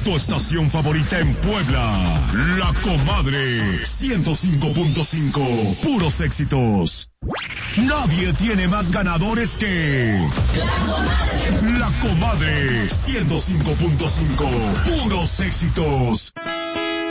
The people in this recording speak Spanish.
Tu estación favorita en Puebla. La Comadre 105.5. Puros éxitos. Nadie tiene más ganadores que La Comadre 105.5. Puros éxitos.